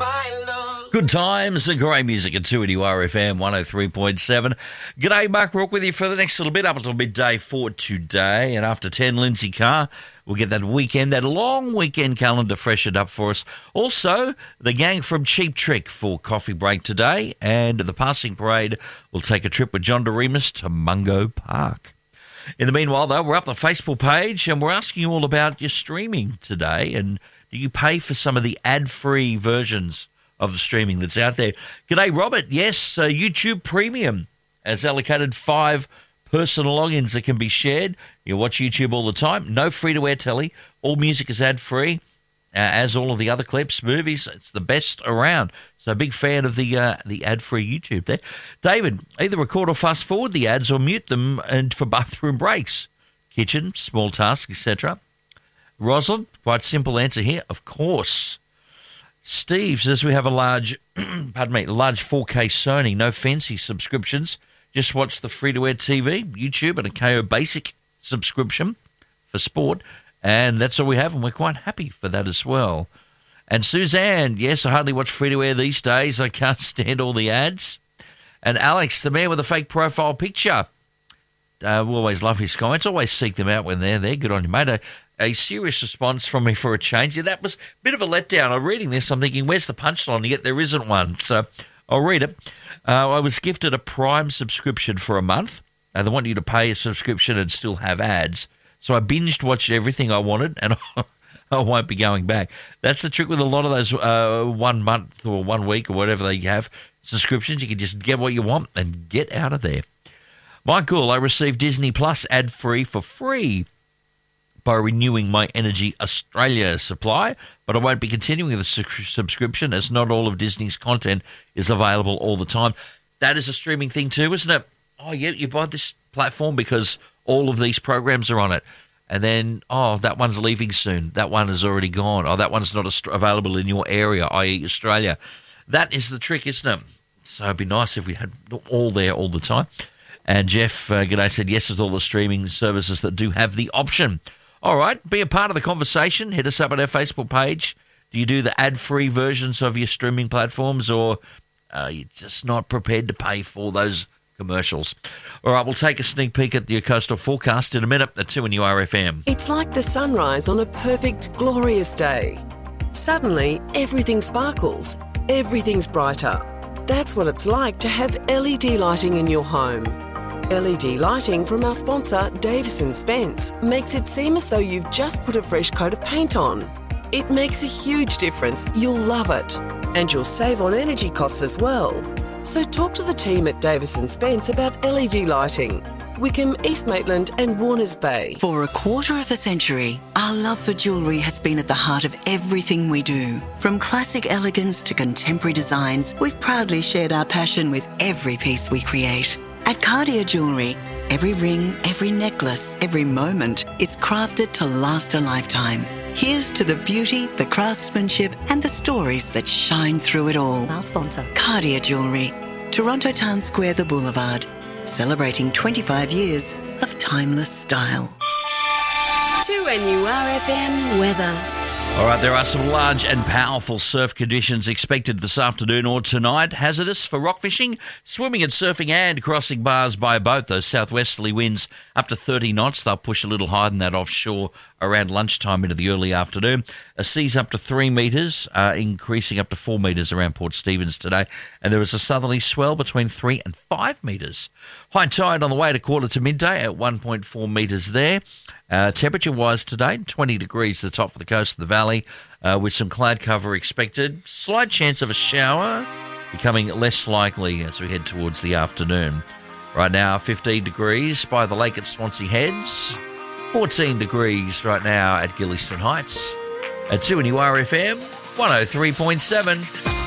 Good times and great music at 2NURFM 103.7. G'day, Mark Rourke with you for the next little bit, up until midday for today. And after 10, Lindsay Carr will get that weekend, that long weekend calendar freshened up for us. Also, the gang from Cheap Trick for coffee break today. And the passing parade will take a trip with John DeRemus to Mungo Park. In the meanwhile, though, we're up the Facebook page and we're asking you all about your streaming today. And do you pay for some of the ad-free versions of the streaming that's out there? G'day, Robert. Yes, YouTube Premium has allocated 5 personal logins that can be shared. You watch YouTube all the time. No free-to-air telly. All music is ad-free, as all of the other clips, movies. It's the best around. So big fan of the ad-free YouTube there. David, either record or fast-forward the ads or mute them and for bathroom breaks, kitchen, small tasks, etc. Rosalind, quite simple answer here, of course. Steve says we have a large 4K Sony, no fancy subscriptions. Just watch the free-to-air TV, YouTube, and a KO Basic subscription for sport. And that's all we have, and we're quite happy for that as well. And Suzanne, yes, I hardly watch free-to-air these days. I can't stand all the ads. And Alex, the man with a fake profile picture. We always love his comments. Always seek them out when they're there. Good on you, mate. A serious response from me for a change. Yeah, that was a bit of a letdown. I'm reading this. I'm thinking, where's the punchline? Yet there isn't one. So I'll read it. I was gifted a Prime subscription for a month. They want you to pay a subscription and still have ads. So I binged watched everything I wanted, and I won't be going back. That's the trick with a lot of those 1 month or 1 week or whatever they have subscriptions. You can just get what you want and get out of there. Michael, I received Disney Plus ad-free for free by renewing my Energy Australia supply, but I won't be continuing the subscription as not all of Disney's content is available all the time. That is a streaming thing too, isn't it? Oh, yeah, you buy this platform because all of these programs are on it. And then, that one's leaving soon. That one is already gone. Oh, that one's not available in your area, i.e. Australia. That is the trick, isn't it? So it'd be nice if we had all there all the time. And Jeff, g'day, said yes to all the streaming services that do have the option. All right, be a part of the conversation. Hit us up on our Facebook page. Do you do the ad-free versions of your streaming platforms, or are you just not prepared to pay for those commercials? All right, we'll take a sneak peek at the coastal forecast in a minute at 2NURFM. It's like the sunrise on a perfect, glorious day. Suddenly, everything sparkles. Everything's brighter. That's what it's like to have LED lighting in your home. LED lighting from our sponsor, Davis & Spence, makes it seem as though you've just put a fresh coat of paint on. It makes a huge difference. You'll love it. And you'll save on energy costs as well. So talk to the team at Davis & Spence about LED lighting. Wickham, East Maitland and Warners Bay. For a quarter of a century, our love for jewellery has been at the heart of everything we do. From classic elegance to contemporary designs, we've proudly shared our passion with every piece we create. At Cartier Jewellery, every ring, every necklace, every moment is crafted to last a lifetime. Here's to the beauty, the craftsmanship and the stories that shine through it all. Our sponsor. Cartier Jewellery, Toronto Town Square, the Boulevard, celebrating 25 years of timeless style. 2NURFM weather. All right, there are some large and powerful surf conditions expected this afternoon or tonight. Hazardous for rock fishing, swimming and surfing and crossing bars by boat. Those southwesterly winds up to 30 knots. They'll push a little higher than that offshore around lunchtime into the early afternoon. A sea's up to 3 metres, increasing up to 4 metres around Port Stephens today. And there is a southerly swell between 3 and 5 metres. High tide on the way to quarter to midday at 1.4 metres there. Temperature-wise today, 20 degrees at the top of the coast of the valley, with some cloud cover expected. Slight chance of a shower, becoming less likely as we head towards the afternoon. Right now, 15 degrees by the lake at Swansea Heads. 14 degrees right now at Gillieston Heights. At 2NURFM 103.7.